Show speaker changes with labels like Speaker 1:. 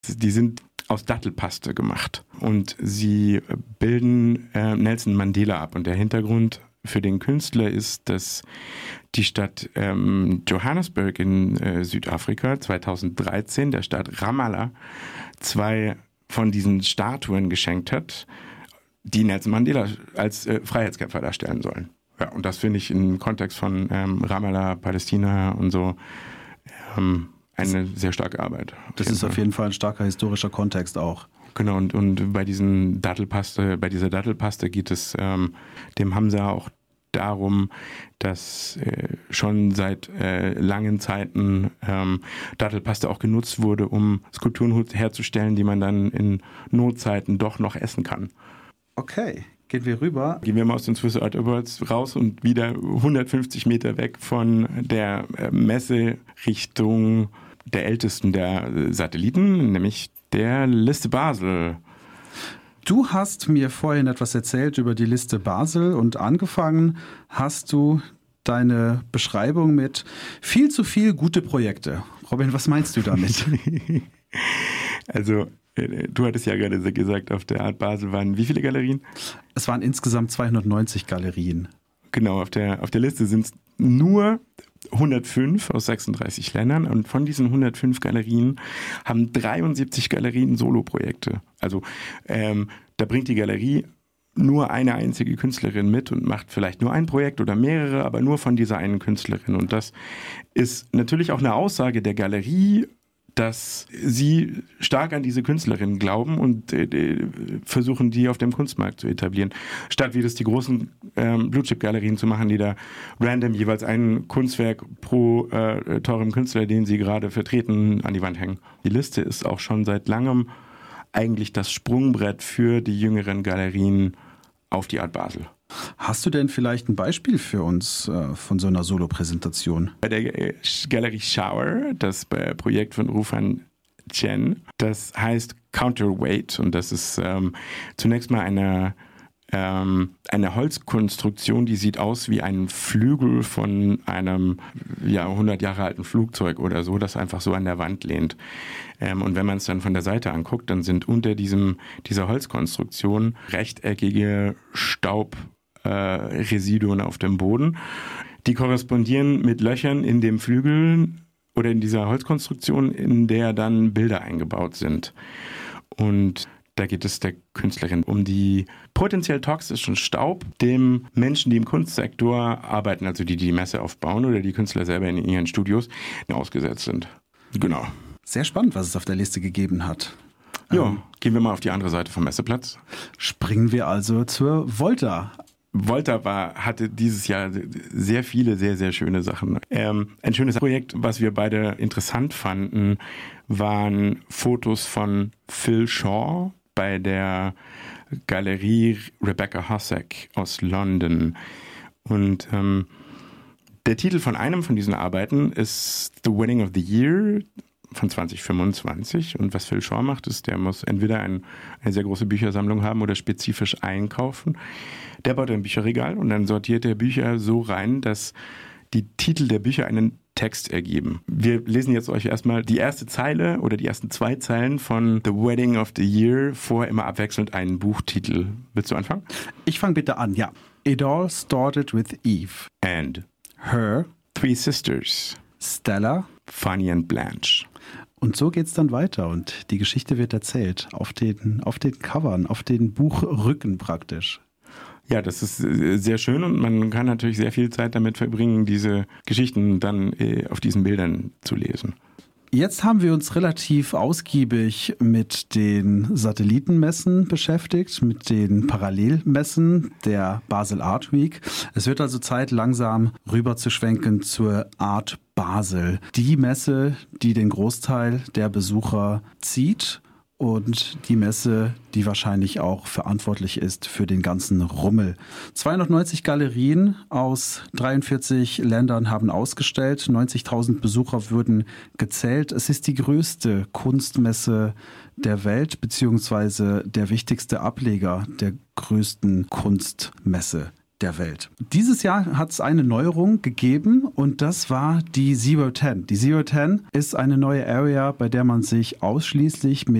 Speaker 1: Die sind aus Dattelpaste gemacht und sie bilden Nelson Mandela ab. Und der Hintergrund für den Künstler ist, dass die Stadt Johannesburg in Südafrika 2013 der Stadt Ramallah 2 von diesen Statuen geschenkt hat, die Nelson Mandela als Freiheitskämpfer darstellen sollen. Ja, und das finde ich im Kontext von Ramallah, Palästina und so eine sehr starke Arbeit.
Speaker 2: Das ist auf jeden Fall ein starker historischer Kontext auch.
Speaker 1: Genau, und bei dieser Dattelpaste geht es dem Hamza auch darum, dass schon seit langen Zeiten Dattelpaste auch genutzt wurde, um Skulpturen herzustellen, die man dann in Notzeiten doch noch essen kann.
Speaker 2: Okay, gehen wir rüber.
Speaker 1: Gehen wir mal aus den Swiss Art Awards raus und wieder 150 Meter weg von der Messe Richtung der ältesten der Satelliten, nämlich der Liste Basel.
Speaker 2: Du hast mir vorhin etwas erzählt über die Liste Basel und angefangen hast du deine Beschreibung mit viel zu viel gute Projekte. Robin, was meinst du damit?
Speaker 1: Also, du hattest ja gerade gesagt, auf der Art Basel waren wie viele Galerien?
Speaker 2: Es waren insgesamt 290 Galerien.
Speaker 1: Genau, auf der Liste sind es nur 105 aus 36 Ländern und von diesen 105 Galerien haben 73 Galerien Soloprojekte. Also da bringt die Galerie nur eine einzige Künstlerin mit und macht vielleicht nur ein Projekt oder mehrere, aber nur von dieser einen Künstlerin. Und das ist natürlich auch eine Aussage der Galerie, dass sie stark an diese Künstlerin glauben und versuchen, die auf dem Kunstmarkt zu etablieren. Statt wie das die großen Blue-Chip-Galerien zu machen, die da random jeweils ein Kunstwerk pro teurem Künstler, den sie gerade vertreten, an die Wand hängen. Die Liste ist auch schon seit langem eigentlich das Sprungbrett für die jüngeren Galerien auf die Art Basel.
Speaker 2: Hast du denn vielleicht ein Beispiel für uns von so einer Solo-Präsentation?
Speaker 1: Bei der Galerie Shower, das Projekt von Rufan Chen, das heißt Counterweight und das ist zunächst mal eine Holzkonstruktion, die sieht aus wie ein Flügel von einem 100 Jahre alten Flugzeug oder so, das einfach so an der Wand lehnt. Und wenn man es dann von der Seite anguckt, dann sind unter dieser Holzkonstruktion rechteckige Staubresiduen auf dem Boden. Die korrespondieren mit Löchern in dem Flügel oder in dieser Holzkonstruktion, in der dann Bilder eingebaut sind. Und da geht es der Künstlerin um die potenziell toxischen Staub, dem Menschen, die im Kunstsektor arbeiten, also die Messe aufbauen oder die Künstler selber in ihren Studios, ausgesetzt sind. Genau.
Speaker 2: Sehr spannend, was es auf der Liste gegeben hat.
Speaker 1: Ja, gehen wir mal auf die andere Seite vom Messeplatz.
Speaker 2: Springen wir also zur Volta.
Speaker 1: Volta hatte dieses Jahr sehr viele, sehr, sehr schöne Sachen. Ein schönes Projekt, was wir beide interessant fanden, waren Fotos von Phil Shaw bei der Galerie Rebecca Hossack aus London. Und der Titel von einem von diesen Arbeiten ist The Wedding of the Year von 2025. Und was Phil Shaw macht, ist, der muss entweder eine sehr große Büchersammlung haben oder spezifisch einkaufen. Der baut ein Bücherregal und dann sortiert er Bücher so rein, dass die Titel der Bücher einen Text ergeben. Wir lesen jetzt euch erstmal die erste Zeile oder die ersten 2 Zeilen von The Wedding of the Year vor, immer abwechselnd einen Buchtitel. Willst du anfangen?
Speaker 2: Ich fange bitte an, ja. It all started with Eve.
Speaker 1: And
Speaker 2: Her.
Speaker 1: 3 sisters.
Speaker 2: Stella.
Speaker 1: Fanny and Blanche.
Speaker 2: Und so geht's dann weiter und die Geschichte wird erzählt. Auf den Covern, auf den Buchrücken praktisch.
Speaker 1: Ja, das ist sehr schön und man kann natürlich sehr viel Zeit damit verbringen, diese Geschichten dann auf diesen Bildern zu lesen.
Speaker 2: Jetzt haben wir uns relativ ausgiebig mit den Satellitenmessen beschäftigt, mit den Parallelmessen der Basel Art Week. Es wird also Zeit, langsam rüber zu schwenken zur Art Basel. Die Messe, die den Großteil der Besucher zieht. Und die Messe, die wahrscheinlich auch verantwortlich ist für den ganzen Rummel. 290 Galerien aus 43 Ländern haben ausgestellt. 90.000 Besucher wurden gezählt. Es ist die größte Kunstmesse der Welt, beziehungsweise der wichtigste Ableger der größten Kunstmesse der Welt. Dieses Jahr hat es eine Neuerung gegeben und das war die Zero 10. Die Zero 10 ist eine neue Area, bei der man sich ausschließlich mit